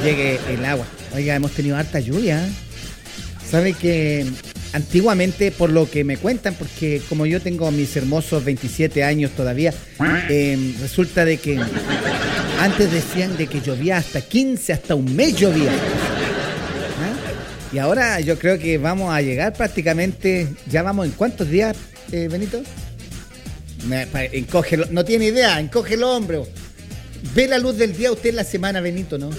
llegue el agua. Oiga, hemos tenido harta lluvia. ¿Sabe que antiguamente, por lo que me cuentan, porque como yo tengo mis hermosos 27 años todavía, resulta de que antes decían de que llovía hasta 15, hasta un mes llovía. Y ahora yo creo que vamos a llegar prácticamente, ya vamos en ¿cuántos días, Benito? Encógelo, no tiene idea, encoge el hombro. Ve la luz del día usted en la semana, Benito, ¿no?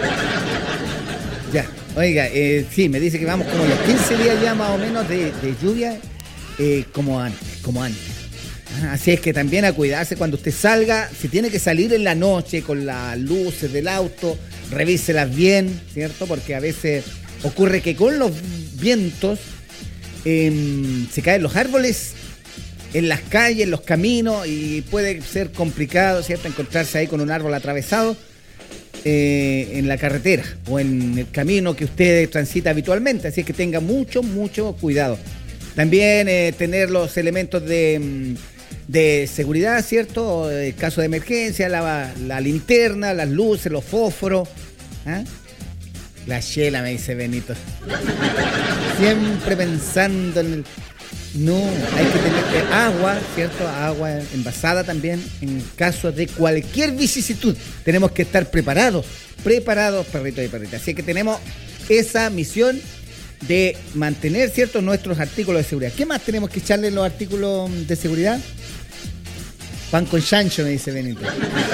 Ya, oiga, sí, me dice que vamos como los 15 días ya más o menos de lluvia, como antes. Así es que también a cuidarse cuando usted salga, si tiene que salir en la noche con las luces del auto, revíselas bien, ¿cierto? Porque a veces ocurre que con los vientos se caen los árboles en las calles, en los caminos, y puede ser complicado, ¿cierto?, encontrarse ahí con un árbol atravesado en la carretera o en el camino que usted transita habitualmente. Así que tenga mucho cuidado. También tener los elementos de seguridad, ¿cierto? En caso de emergencia, la linterna, las luces, los fósforos. ¿Ah? La chela, me dice Benito. Siempre pensando en el... No, hay que tener agua, ¿cierto? Agua envasada también en caso de cualquier vicisitud. Tenemos que estar preparados, perritos y perritas. Así que tenemos esa misión de mantener, ¿cierto?, nuestros artículos de seguridad. ¿Qué más tenemos que echarle en los artículos de seguridad? Pan con chancho, me dice Benito.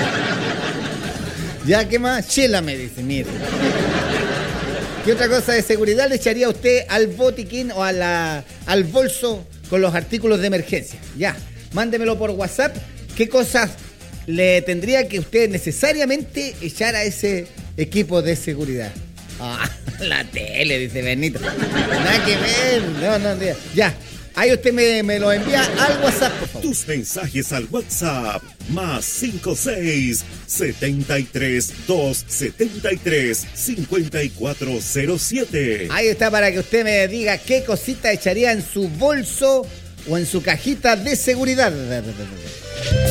¿Ya qué más? Chela, me dice, mire. ¿Qué otra cosa de seguridad le echaría usted al botiquín o al bolso con los artículos de emergencia? Ya, mándemelo por WhatsApp. ¿Qué cosas le tendría que usted necesariamente echar a ese equipo de seguridad? Ah, la tele, dice Benito. Nada que ver. No, ya. Ahí usted me lo envía al WhatsApp, por favor. Tus mensajes al WhatsApp, más 56 73 273 5407. Ahí está, para que usted me diga qué cosita echaría en su bolso o en su cajita de seguridad.